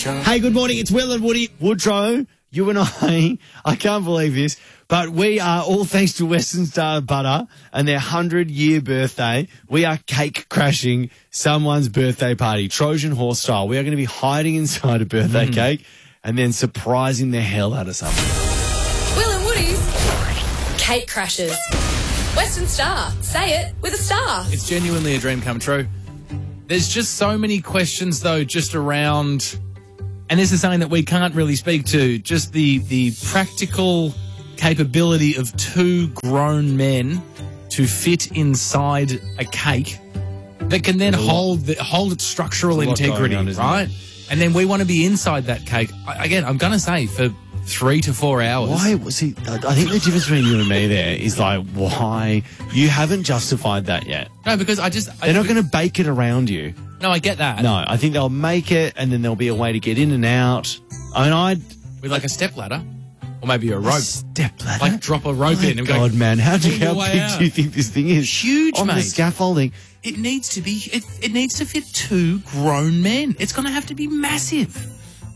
Show. Hey, good morning. It's Will and Woody. Woodrow, you and I can't believe this, but we are, all thanks to Western Star Butter and their 100-year birthday, we are cake crashing someone's birthday party, Trojan horse style. We are going to be hiding inside a birthday cake and then surprising the hell out of someone. Will and Woody's Cake Crashers. Western Star. Say it with a star. It's genuinely a dream come true. There's just so many questions, though, just around, and this is something that we can't really speak to, just the practical capability of two grown men to fit inside a cake that can then hold its structural integrity, right? And then we want to be inside that cake. Again, I'm going to say for 3 to 4 hours. Why? See, I think the difference between you and me there is like, why? You haven't justified that yet. No, because they're not going to bake it around you. No, I get that. No, I think they'll make it and then there'll be a way to get in and out. I mean, with like a step ladder. Or maybe a rope. Step ladder? Like drop a rope in and go. God, man, how big out. do you think this thing is? Huge, on mate. The scaffolding. It needs to be. It needs to fit two grown men. It's going to have to be massive.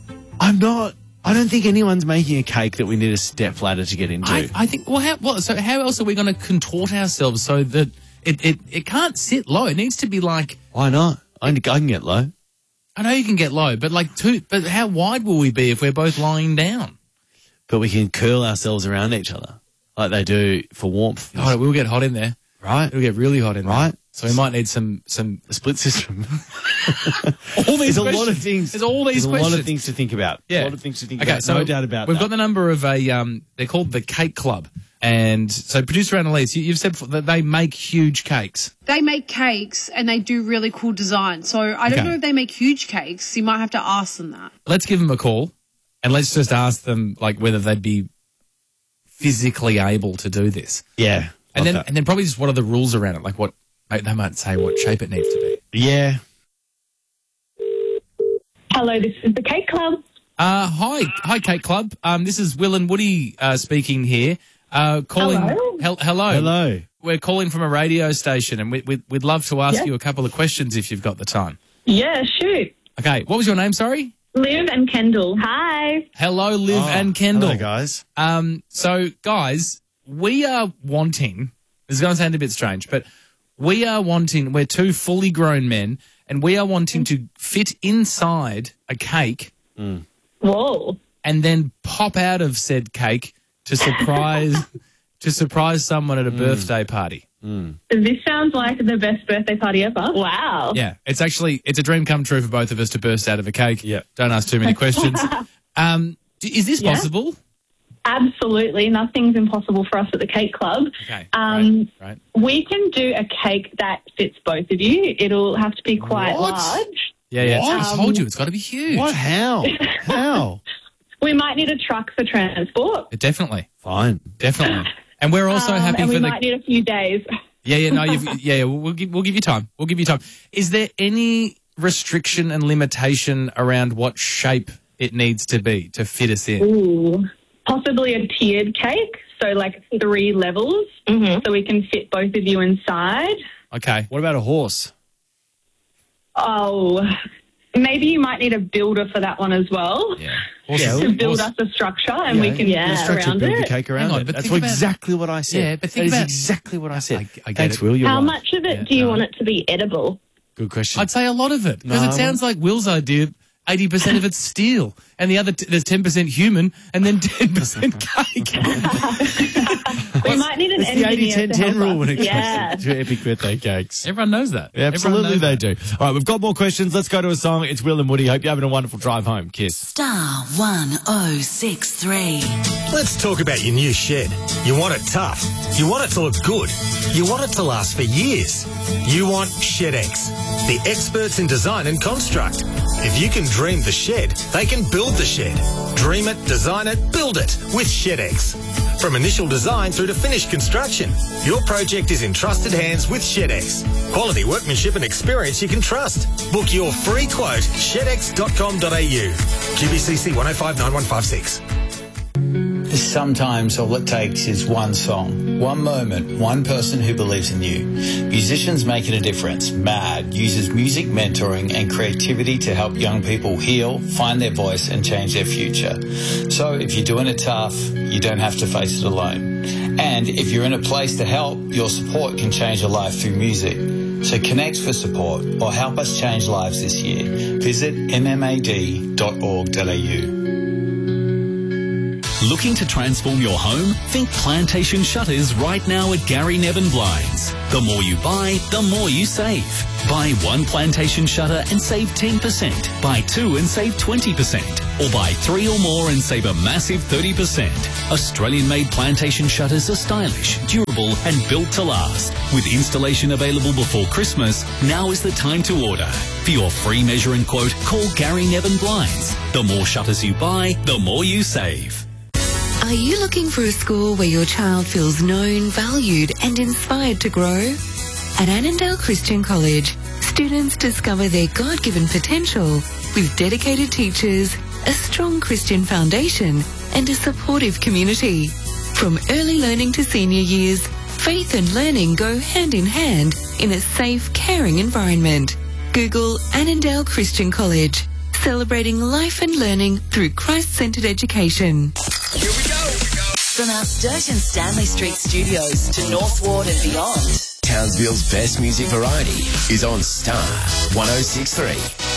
I don't think anyone's making a cake that we need a step ladder to get into. I think. So how else are we going to contort ourselves so that it can't sit low? It needs to be like. Why not? I can get low. I know you can get low, but But how wide will we be if we're both lying down? But we can curl ourselves around each other like they do for warmth. Oh, we'll get hot in there, right? It'll get really hot in there, right? So we might need some a split system. All these There's a lot of things. There's all these There's questions. a lot of things to think about. Yeah. A lot of things to think okay, about. so no doubt about we've that. got the number of they're called the Cake Club. And so producer Annalise, you've said that they make huge cakes. They make cakes and they do really cool designs. So I don't know if they make huge cakes. You might have to ask them that. Let's give them a call and let's just ask them like whether they'd be physically able to do this. Yeah. And then probably just what are the rules around it? Like what they might say what shape it needs to be. Yeah. Hello, this is the Cake Club. Hi, Cake Club. This is Will and Woody speaking here. Calling. Hello. We're calling from a radio station, and we'd love to ask you a couple of questions if you've got the time. Yeah, shoot. Okay, what was your name? Sorry. Liv and Kendall. Hi. Hello, Liv and Kendall. Hello, guys. So, guys, we are wanting. This is going to sound a bit strange, but we're two fully grown men, and we are wanting to fit inside a cake. Whoa. And then pop out of said cake to surprise someone at a birthday party. This sounds like the best birthday party ever. Wow. Yeah, it's a dream come true for both of us to burst out of a cake. Yeah. Don't ask too many questions. Is this possible? Absolutely. Nothing's impossible for us at the Cake Club. Okay. Right. We can do a cake that fits both of you. It'll have to be quite large. Yeah. I told you it's got to be huge. What? How? How? We might need a truck for transport. Definitely. Fine. Definitely. And we're also happy and for we might need a few days. We'll give you time. We'll give you time. Is there any restriction and limitation around what shape it needs to be to fit us in? Ooh. Possibly a tiered cake, so like 3 levels, so we can fit both of you inside. Okay. What about a horse? Oh, maybe you might need a builder for that one as well. Yeah. To build us a structure and we can around build it. the cake around it. But That's think about- exactly what I said. Yeah, but think that about- is exactly what I said. I get Thanks, it. Will. You're How right. much of it do you want it to be edible? Good question. I'd say a lot of it because No, it sounds like Will's idea. 80% of it's steel, and the other there's 10% human, and then 10% cake. We might need an It's the engineer 80-10-10 to help rule us. when it Yeah. comes to epic birthday cakes. Everyone knows that. Yeah, absolutely, Everyone they knows do. All right, we've got more questions. Let's go to a song. It's Will and Woody. Hope you're having a wonderful drive home. Kiss. Star 1063. Let's talk about your new shed. You want it tough. You want it to look good. You want it to last for years. You want ShedX, the experts in design and construct. If you can dream the shed, they can build the shed. Dream it, design it, build it with ShedX. From initial design through to finished construction, your project is in trusted hands with ShedX. Quality workmanship and experience you can trust. Book your free quote, shedx.com.au. QBCC 1059156. sometimes all it takes is one song, one moment, one person who believes in you. Musicians Making a Difference, MAD, uses music mentoring and creativity to help young people heal, find their voice and change their future. So if you're doing it tough, you don't have to face it alone. And if you're in a place to help, your support can change a life through music. So connect for support or help us change lives this year. Visit mmad.org.au. Looking to transform your home? Think Plantation Shutters right now at Gary Nevin Blinds. The more you buy, the more you save. Buy one Plantation Shutter and save 10%. Buy two and save 20%. Or buy three or more and save a massive 30%. Australian-made Plantation Shutters are stylish, durable and built to last. With installation available before Christmas, now is the time to order. For your free measure and quote, call Gary Nevin Blinds. The more shutters you buy, the more you save. Are you looking for a school where your child feels known, valued and inspired to grow? At Annandale Christian College, students discover their God-given potential with dedicated teachers, a strong Christian foundation and a supportive community. From early learning to senior years, faith and learning go hand in hand in a safe, caring environment. Google Annandale Christian College, celebrating life and learning through Christ-centered education. Here we go. From our Sturgeon Stanley Street studios to North Ward and beyond, Townsville's best music variety is on Star 106.3.